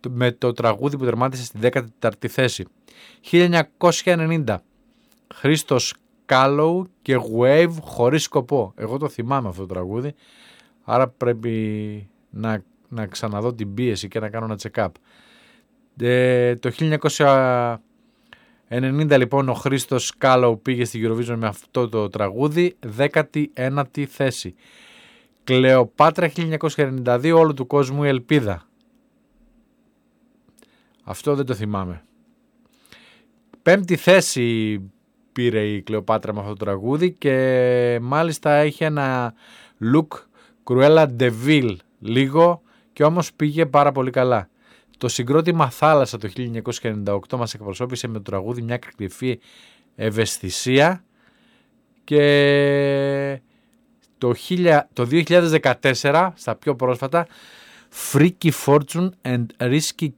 με το τραγούδι που τερμάτισε στη 14η θέση. 1990, Χρήστος Κάλοου και Wave χωρίς σκοπό. Εγώ το θυμάμαι αυτό το τραγούδι, άρα πρέπει να ξαναδώ την πίεση και να κάνω ένα check-up. Το 1990 λοιπόν ο Χρήστος Κάλοου πήγε στη Eurovision με αυτό το τραγούδι, 19η θέση. Κλεοπάτρα 1992, όλου του κόσμου η ελπίδα. Αυτό δεν το θυμάμαι. 5η θέση πήρε η Κλεοπάτρα με αυτό το τραγούδι και μάλιστα είχε ένα look Cruella de Vil λίγο και όμως πήγε πάρα πολύ καλά. Το συγκρότημα Θάλασσα το 1998 μας εκπροσώπησε με το τραγούδι μια κρυφή ευαισθησία και το 2014 στα πιο πρόσφατα Freaky Fortune and Risky